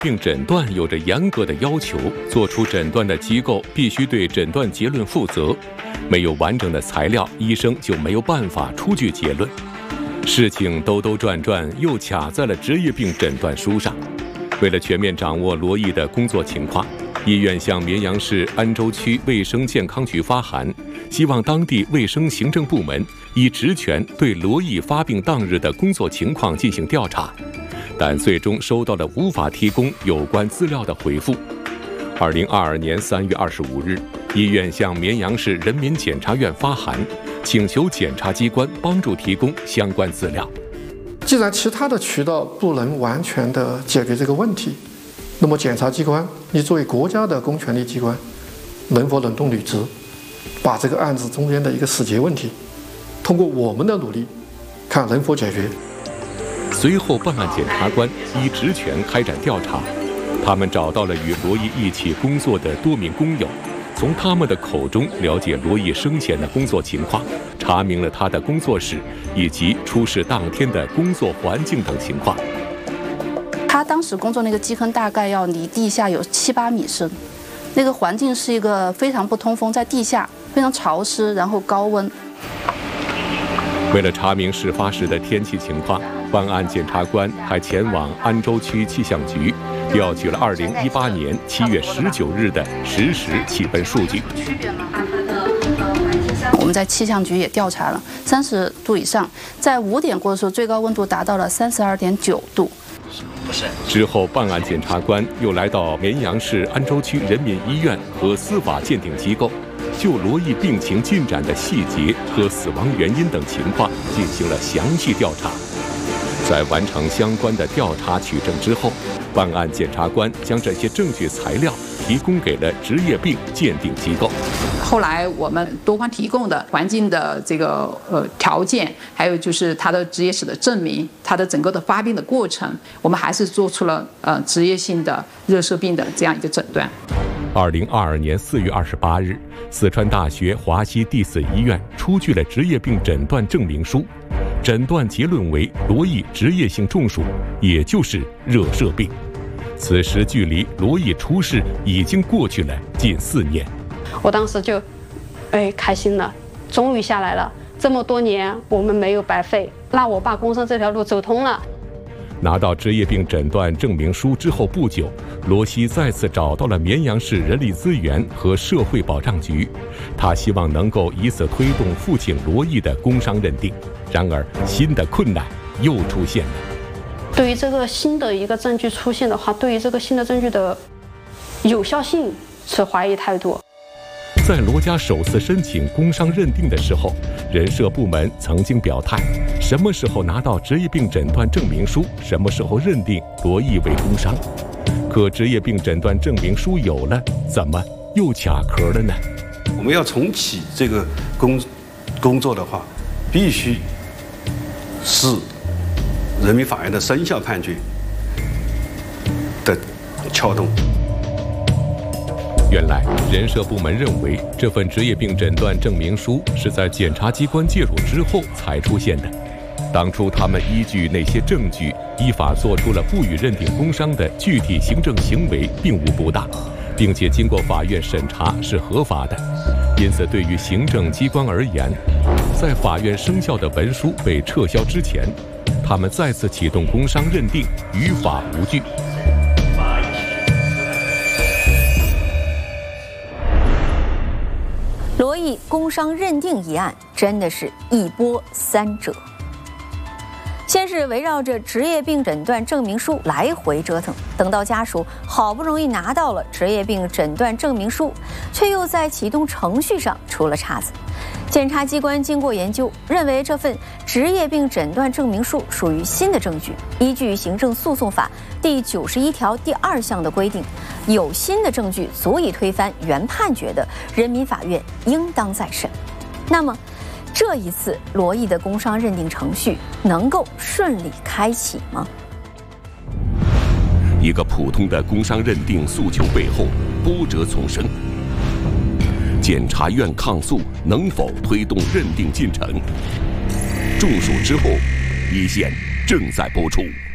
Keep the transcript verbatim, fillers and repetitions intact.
并诊断有着严格的要求，做出诊断的机构必须对诊断结论负责。没有完整的材料，医生就没有办法出具结论。事情兜兜转转，又卡在了职业病诊断书上。为了全面掌握罗毅的工作情况，医院向绵阳市安州区卫生健康局发函，希望当地卫生行政部门以职权对罗毅发病当日的工作情况进行调查，但最终收到了无法提供有关资料的回复。二零二二年三月二十五日，医院向绵阳市人民检察院发函，请求检察机关帮助提供相关资料。 既然其他的渠道不能完全的解决这个问题，那么检察机关，你作为国家的公权力机关，能否冷冻履职，把这个案子中间的一个死结问题，通过我们的努力，看能否解决。 随后，办案检察官依职权开展调查，他们找到了与罗毅一起工作的多名工友，从他们的口中了解罗毅生前的工作情况，查明了他的工作室以及出事当天的工作环境等情况。 他当时工作那个基坑大概要离地下有七八米深，那个环境是一个非常不通风，在地下非常潮湿，然后高温。 为了查明事发时的天气情况，办案检察官还前往安州区气象局，调取了二零一八年七月十九日的实时气温数据。 我们在气象局也调查了，三十度以上，在五点过的时候，最高温度达到了三十二点九度。 之后，办案检察官又来到绵阳市安州区人民医院和司法鉴定机构，就罗毅病情进展的细节和死亡原因等情况进行了详细调查。在完成相关的调查取证之后，办案检察官将这些证据材料提供给了职业病鉴定机构。 后来我们多方提供的环境的这个呃条件，还有就是他的职业史的证明，他的整个的发病的过程，我们还是做出了呃职业性的热射病的这样一个诊断。 二零二二年四月二十八日，四川大学华西第四医院出具了职业病诊断证明书，诊断结论为罗毅职业性中暑，也就是热射病。此时距离罗毅出事已经过去了近四年。 我当时就，哎，开心了，终于下来了。这么多年我们没有白费，那我把工伤这条路走通了。 拿到职业病诊断证明书之后不久，罗西再次找到了绵阳市人力资源和社会保障局，他希望能够以此推动父亲罗毅的工伤认定。然而，新的困难又出现了。 对于这个新的一个证据出现的话，对于这个新的证据的有效性持怀疑态度。 在罗家首次申请工伤认定的时候，人社部门曾经表态，什么时候拿到职业病诊断证明书，什么时候认定罗毅为工伤。可职业病诊断证明书有了，怎么又卡壳了呢？ 我们要重启这个工工作的话，必须是人民法院的生效判决的撬动。 原来，人社部门认为这份职业病诊断证明书是在检察机关介入之后才出现的。当初他们依据那些证据，依法做出了不予认定工伤的具体行政行为，并无不当，并且经过法院审查是合法的。因此，对于行政机关而言，在法院生效的文书被撤销之前，他们再次启动工伤认定，于法无据。 罗毅工伤认定一案真的是一波三折。先是围绕着职业病诊断证明书来回折腾，等到家属好不容易拿到了职业病诊断证明书，却又在启动程序上出了岔子。检察机关经过研究，认为这份职业病诊断证明书属于新的证据，依据行政诉讼法第九十一条第二项的规定，有新的证据足以推翻原判决的，人民法院应当再审。那么，这一次罗毅的工伤认定程序能够顺利开启吗？ 一个普通的工伤认定诉求背后，波折丛生。检察院抗诉能否推动认定进程？中暑之后，一线正在播出。